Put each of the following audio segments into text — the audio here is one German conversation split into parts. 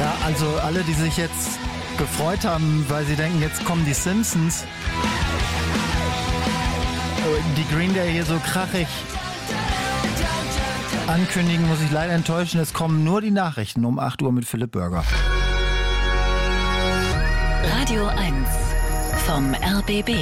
Ja, also alle, die sich jetzt gefreut haben, weil sie denken, jetzt kommen die Simpsons, die Green Day hier so krachig ankündigen, muss ich leider enttäuschen. Es kommen nur die Nachrichten um 8 Uhr mit Philipp Bürger. Radio 1 vom RBB.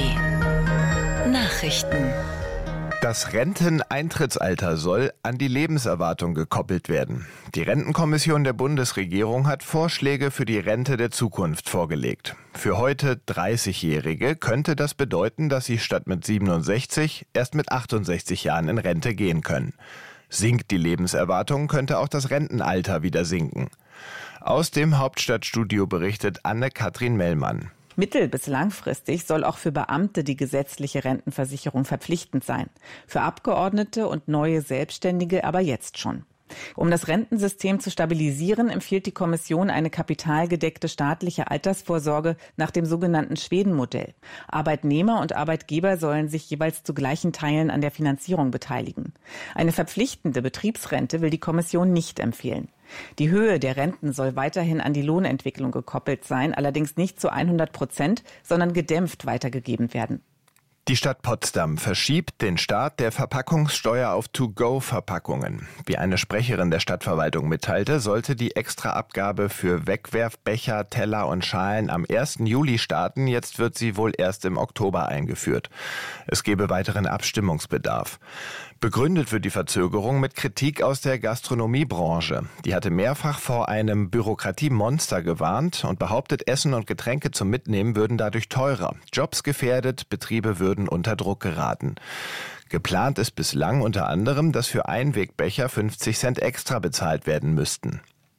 Nachrichten. Das Renteneintrittsalter soll an die Lebenserwartung gekoppelt werden. Die Rentenkommission der Bundesregierung hat Vorschläge für die Rente der Zukunft vorgelegt. Für heute 30-Jährige könnte das bedeuten, dass sie statt mit 67 erst mit 68 Jahren in Rente gehen können. Sinkt die Lebenserwartung, könnte auch das Rentenalter wieder sinken. Aus dem Hauptstadtstudio berichtet Anne-Kathrin Mellmann. Mittel- bis langfristig soll auch für Beamte die gesetzliche Rentenversicherung verpflichtend sein. Für Abgeordnete und neue Selbstständige aber jetzt schon. Um das Rentensystem zu stabilisieren, empfiehlt die Kommission eine kapitalgedeckte staatliche Altersvorsorge nach dem sogenannten Schweden-Modell. Arbeitnehmer und Arbeitgeber sollen sich jeweils zu gleichen Teilen an der Finanzierung beteiligen. Eine verpflichtende Betriebsrente will die Kommission nicht empfehlen. Die Höhe der Renten soll weiterhin an die Lohnentwicklung gekoppelt sein, allerdings nicht zu 100%, sondern gedämpft weitergegeben werden. Die Stadt Potsdam verschiebt den Start der Verpackungssteuer auf To-Go-Verpackungen. Wie eine Sprecherin der Stadtverwaltung mitteilte, sollte die Extraabgabe für Wegwerfbecher, Teller und Schalen am 1. Juli starten. Jetzt wird sie wohl erst im Oktober eingeführt. Es gebe weiteren Abstimmungsbedarf. Begründet wird die Verzögerung mit Kritik aus der Gastronomiebranche. Die hatte mehrfach vor einem Bürokratiemonster gewarnt und behauptet, Essen und Getränke zum Mitnehmen würden dadurch teurer. Jobs gefährdet, Betriebe würden unter Druck geraten. Geplant ist bislang unter anderem, dass für Einwegbecher 50 Cent extra bezahlt werden müssten.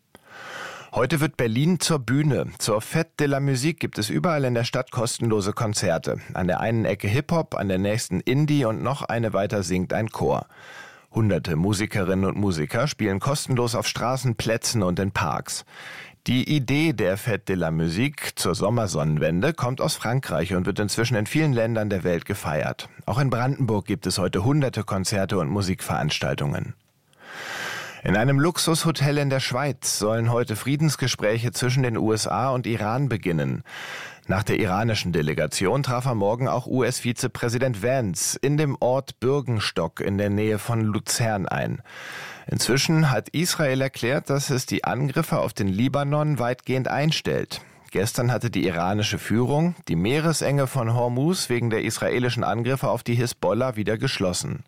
Heute wird Berlin zur Bühne. Zur Fête de la Musique gibt es überall in der Stadt kostenlose Konzerte. An der einen Ecke Hip-Hop, an der nächsten Indie und noch eine weiter singt ein Chor. Hunderte Musikerinnen und Musiker spielen kostenlos auf Straßen, Plätzen und in Parks. Die Idee der Fête de la Musique zur Sommersonnenwende kommt aus Frankreich und wird inzwischen in vielen Ländern der Welt gefeiert. Auch in Brandenburg gibt es heute hunderte Konzerte und Musikveranstaltungen. In einem Luxushotel in der Schweiz sollen heute Friedensgespräche zwischen den USA und Iran beginnen. Nach der iranischen Delegation traf am Morgen auch US-Vizepräsident Vance in dem Ort Bürgenstock in der Nähe von Luzern ein. Inzwischen hat Israel erklärt, dass es die Angriffe auf den Libanon weitgehend einstellt. Gestern hatte die iranische Führung die Meeresenge von Hormuz wegen der israelischen Angriffe auf die Hisbollah wieder geschlossen.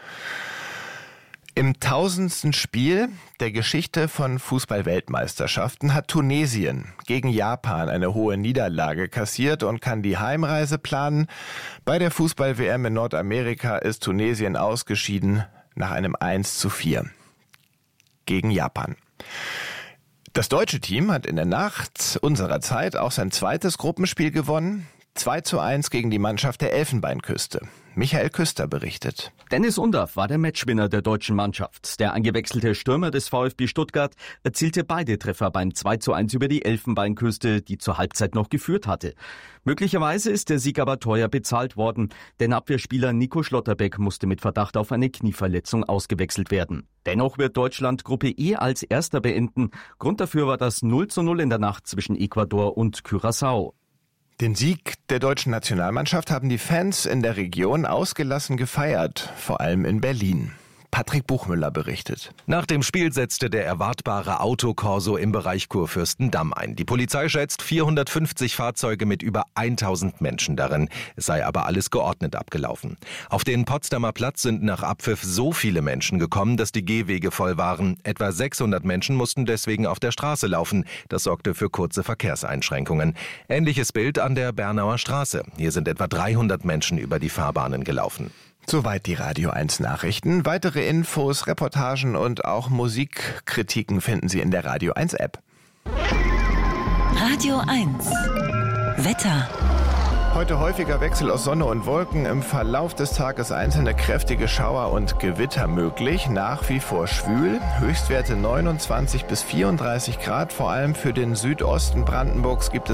Im 1000. Spiel der Geschichte von Fußball-Weltmeisterschaften hat Tunesien gegen Japan eine hohe Niederlage kassiert und kann die Heimreise planen. Bei der Fußball-WM in Nordamerika ist Tunesien ausgeschieden nach einem 1:4 gegen Japan. Das deutsche Team hat in der Nacht unserer Zeit auch sein zweites Gruppenspiel gewonnen. 2:1 gegen die Mannschaft der Elfenbeinküste. Michael Küster berichtet. Dennis Undaff war der Matchwinner der deutschen Mannschaft. Der eingewechselte Stürmer des VfB Stuttgart erzielte beide Treffer beim 2:1 über die Elfenbeinküste, die zur Halbzeit noch geführt hatte. Möglicherweise ist der Sieg aber teuer bezahlt worden, denn Abwehrspieler Nico Schlotterbeck musste mit Verdacht auf eine Knieverletzung ausgewechselt werden. Dennoch wird Deutschland Gruppe E als Erster beenden. Grund dafür war das 0:0 in der Nacht zwischen Ecuador und Curaçao. Den Sieg der deutschen Nationalmannschaft haben die Fans in der Region ausgelassen gefeiert, vor allem in Berlin. Patrick Buchmüller berichtet. Nach dem Spiel setzte der erwartbare Autokorso im Bereich Kurfürstendamm ein. Die Polizei schätzt 450 Fahrzeuge mit über 1000 Menschen darin. Es sei aber alles geordnet abgelaufen. Auf den Potsdamer Platz sind nach Abpfiff so viele Menschen gekommen, dass die Gehwege voll waren. Etwa 600 Menschen mussten deswegen auf der Straße laufen. Das sorgte für kurze Verkehrseinschränkungen. Ähnliches Bild an der Bernauer Straße. Hier sind etwa 300 Menschen über die Fahrbahnen gelaufen. Soweit die Radio 1 Nachrichten. Weitere Infos, Reportagen und auch Musikkritiken finden Sie in der Radio 1 App. Radio 1 Wetter. Heute häufiger Wechsel aus Sonne und Wolken. Im Verlauf des Tages einzelne kräftige Schauer und Gewitter möglich. Nach wie vor schwül. Höchstwerte 29 bis 34 Grad. Vor allem für den Südosten Brandenburgs gibt es